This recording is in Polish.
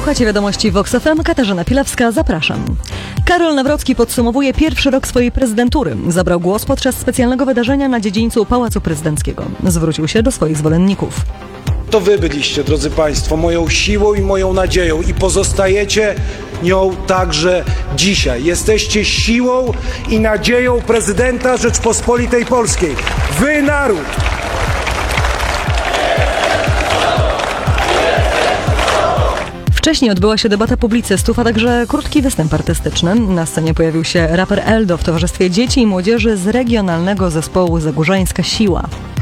Słuchacie wiadomości Vox FM, Katarzyna Pilewska, zapraszam. Karol Nawrocki podsumowuje pierwszy rok swojej prezydentury. Zabrał głos podczas specjalnego wydarzenia na dziedzińcu Pałacu Prezydenckiego. Zwrócił się do swoich zwolenników. To wy byliście, drodzy państwo, moją siłą i moją nadzieją i pozostajecie nią także dzisiaj. Jesteście siłą i nadzieją prezydenta Rzeczpospolitej Polskiej. Wy, naród! Wcześniej odbyła się debata publicystów, a także krótki występ artystyczny. Na scenie pojawił się raper Eldo w towarzystwie dzieci i młodzieży z regionalnego zespołu Zagórzańska Siła.